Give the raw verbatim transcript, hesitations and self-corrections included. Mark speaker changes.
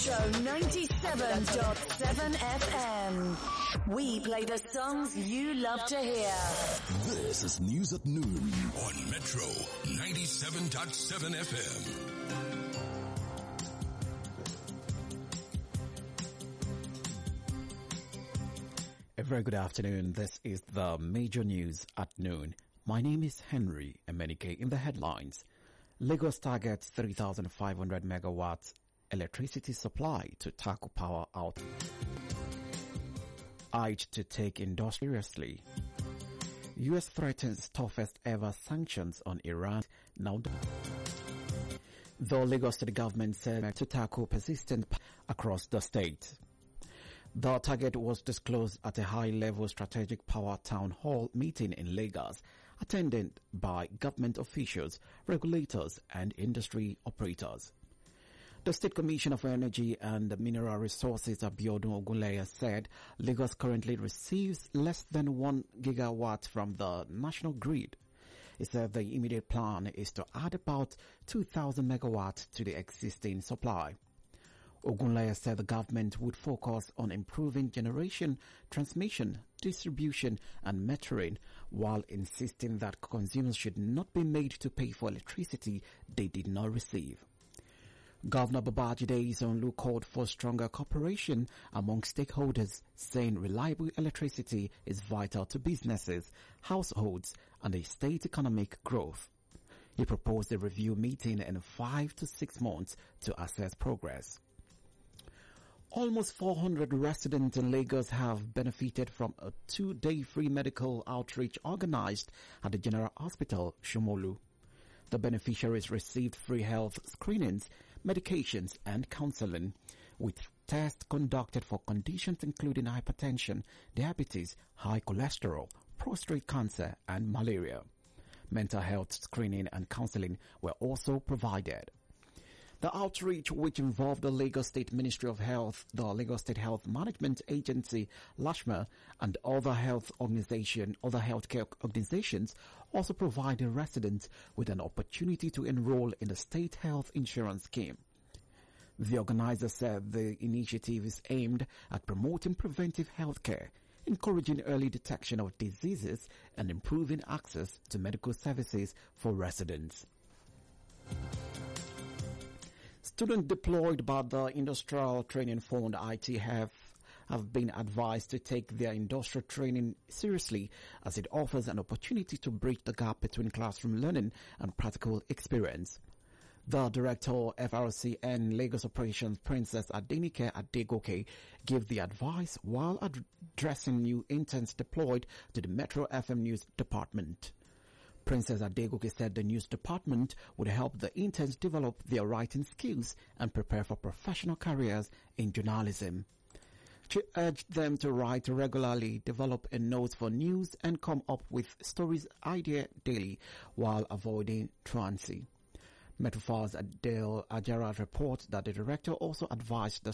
Speaker 1: Metro ninety-seven point seven F M. We play the songs you love to hear.
Speaker 2: This is News at Noon
Speaker 3: on Metro ninety-seven point seven F M.
Speaker 4: A very good afternoon. This is the major news at noon. My name is Henry Emenike. In the headlines, Lagos targets three thousand five hundred megawatts electricity supply to tackle power out. I H to take industry seriously. U S threatens toughest ever sanctions on Iran. Now, the Lagos State government said to tackle persistent across the state. The target was disclosed at a high-level strategic power town hall meeting in Lagos, attended by government officials, regulators, and industry operators. The State Commissioner for Energy and Mineral Resources, Abiodun Ogunleye, said Lagos currently receives less than one gigawatt from the national grid. He said the immediate plan is to add about two thousand megawatts to the existing supply. Ogunleye said the government would focus on improving generation, transmission, distribution and metering, while insisting that consumers should not be made to pay for electricity they did not receive. Governor Babajide Sanwo-Olu called for stronger cooperation among stakeholders, saying reliable electricity is vital to businesses, households and the state economic growth. He proposed a review meeting in five to six months to assess progress. Almost four hundred residents in Lagos have benefited from a two-day free medical outreach organized at the General Hospital, Shomolu. The beneficiaries received free health screenings, medications and counseling, with tests conducted for conditions including hypertension, diabetes, high cholesterol, prostate cancer and malaria. Mental health screening and counseling were also provided. The outreach, which involved the Lagos State Ministry of Health, the Lagos State Health Management Agency, LASHMA, and other health organization, other healthcare organizations, also provided residents with an opportunity to enroll in the state health insurance scheme. The organizer said the initiative is aimed at promoting preventive healthcare, encouraging early detection of diseases, and improving access to medical services for residents. Students deployed by the Industrial Training Fund I T have, have been advised to take their industrial training seriously, as it offers an opportunity to bridge the gap between classroom learning and practical experience. The Director, F R C N Lagos Operations, Princess Adenike Adegoke, gave the advice while addressing new interns deployed to the Metro F M News Department. Princess Adegoke said the news department would help the interns develop their writing skills and prepare for professional careers in journalism. She urged them to write regularly, develop a note for news, and come up with stories idea daily while avoiding truancy. Metrofar's Adele Ajara reports that the director also advised the